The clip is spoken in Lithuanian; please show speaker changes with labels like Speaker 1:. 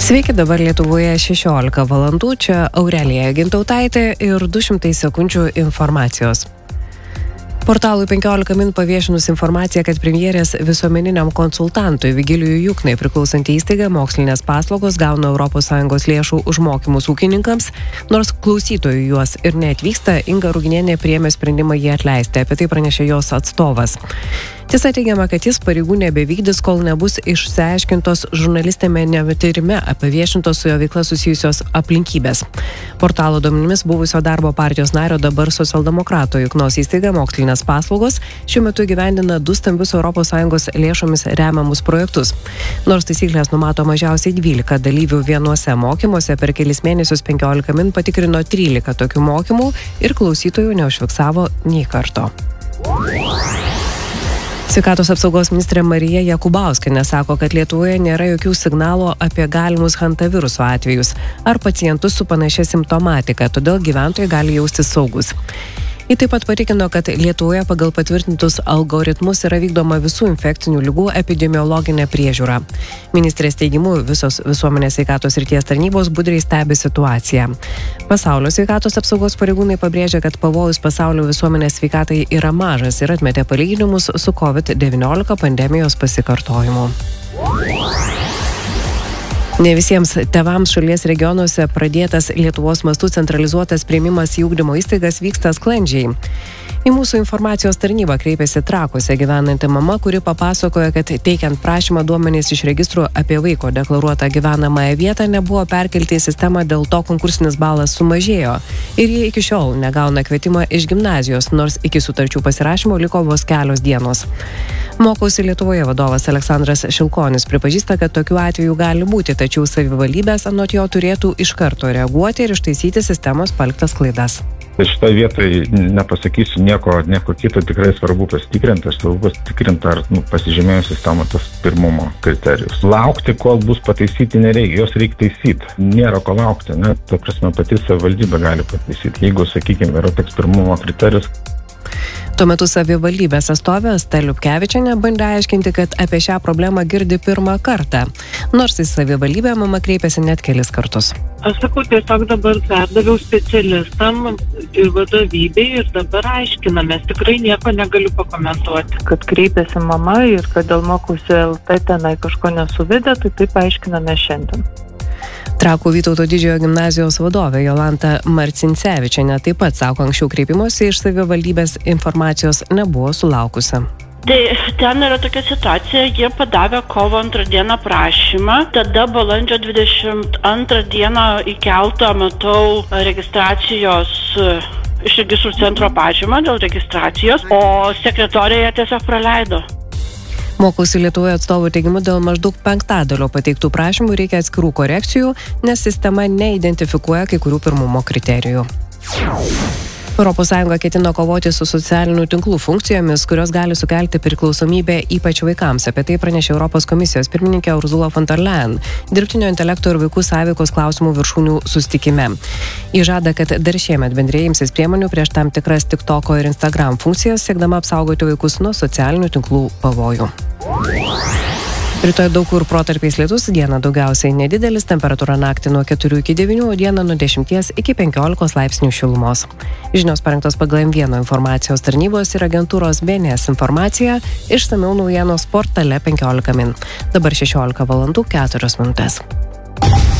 Speaker 1: Sveiki, dabar Lietuvoje 16 valandų, čia Aurelija Gintautaitė ir 200 sekundžių informacijos. Portalui 15 min paviešinus informaciją, kad premjerės visuomeniniam konsultantui Vigilijui Juknai priklausanti įstaiga mokslinės paslaugos gauna ES lėšų už mokymus ūkininkams, nors klausytojų juos ir neatvyksta, Inga Ruginienė priėmė sprendimą jį atleisti, apie tai pranešė jos atstovas. Tiesa, teigiama, kad jis pareigų nebevykdys, kol nebus išsiaiškintos žurnalistėme tyrime apie viešintos su jo veikla susijusios aplinkybės. Portalo duomenimis buvusio darbo partijos nario, dabar socialdemokrato Juknos įstaiga mokslinės paslaugos šiuo metu įgyvendina 2 stambius ES lėšomis remiamus projektus. Nors taisyklės numato mažiausiai 12 dalyvių vienuose mokymuose, per kelis mėnesius 15 min patikrino 13 tokių mokymų ir klausytojų neužfiksavo nei karto. Sveikatos apsaugos ministrė Marija Jakubauskienė sako, kad Lietuvoje nėra jokių signalų apie galimus hantaviruso atvejus ar pacientus su panašia simptomatika, todėl gyventojai gali jaustis saugus. Ji taip pat patikino, kad Lietuvoje pagal patvirtintus algoritmus yra vykdoma visų infekcinių ligų epidemiologinė priežiūra. Ministrės teigimu, visos visuomenės sveikatos srities tarnybos budriai stebi situaciją. Pasaulio sveikatos apsaugos pareigūnai pabrėžia, kad pavojus pasaulio visuomenės sveikatai yra mažas ir atmetė palyginimus su COVID-19 pandemijos pasikartojimu. Ne visiems tėvams šalies regionuose pradėtas Lietuvos mastų centralizuotas priėmimas į ugdymo įstaigas vyksta sklandžiai. Į mūsų informacijos tarnybą kreipėsi Trakuose gyvenanti mama, kuri papasakojo, kad teikiant prašymą duomenys iš registrų apie vaiko deklaruotą gyvenamąją vietą nebuvo perkelti į sistemą, dėl to konkursinis balas sumažėjo. Ir jie iki šiol negauna kvietimą iš gimnazijos, nors iki sutarčių pasirašymo liko vos kelios dienos. Mokausi Lietuvoje vadovas Aleksandras Šilkonis pripažįsta, kad tokių atvejų gali būti, tačiau savivaldybės anot jo turėtų iš karto reaguoti ir ištaisyti sistemos paliktas klaidas.
Speaker 2: Šitoje vietoje nepasakysiu nieko kito, tikrai svarbu pasitikrinti, ar pasižymėjus sistemą tas pirmumo kriterijus. Laukti, kol bus pataisyti nereikia, jos reikia taisyti. Nėra ko laukti, ta prasme pati savivaldybė gali pataisyti, jeigu, sakykime, yra toks pirmumo kriterijus.
Speaker 1: Tuo metu savivaldybės atstovė Asta Liupkevičienė bandė aiškinti, kad apie šią problemą girdi pirmą kartą, nors į savivaldybę mama kreipėsi net kelis kartus.
Speaker 3: Aš sakau, tiesiog dabar perdaviau specialistam ir vadovybei ir dabar aiškinamės, tikrai nieko negaliu pakomentuoti.
Speaker 4: Kad kreipėsi mama ir kad dėl Mokausi LT tenai kažko nesuvedė, tai taip aiškinamės šiandien.
Speaker 1: Trakų Vytauto didžiojo gimnazijos vadovė Jolanta Marcincevičienė taip pat sako, anksčiau kreipimosi iš savivaldybės informacijos nebuvo sulaukusi.
Speaker 5: Tai ten yra tokia situacija, jie padavė kovo 2 dieną prašymą, tada balandžio 22 dieną įkeltą, matau, registracijos iš registrų centro pažymą dėl registracijos, o sekretorė ją tiesiog praleido.
Speaker 1: Mokausi Lietuvoje atstovų teigimu, dėl maždaug 5% pateiktų prašymų reikia atskirų korekcijų, nes sistema neidentifikuoja kai kurių pirmumo kriterijų. ES ketino kovoti su socialinių tinklų funkcijomis, kurios gali sukelti priklausomybę ypač vaikams. Apie tai pranešė Europos komisijos pirmininkė Ursula von der Leyen dirbtinio intelekto ir vaikų sąveikos klausimų viršūnių susitikime. Ji žada, kad dar šiemet bendrėjai imsis priemonių prieš tam tikras TikToko ir Instagram funkcijas, siekdama apsaugoti vaikus nuo socialinių tinklų pavojų. Rytoj daug kur protarpiais lietus, dieną daugiausiai nedidelis, temperatūra naktį nuo 4 iki 9, o dieną nuo 10 iki 15 laipsnių šilumos. Žinios parengtos pagal M1 informacijos tarnybos ir agentūros BNS informacija, išsamiau naujienos portale 15 min. Dabar 16 valandų 4 minutės.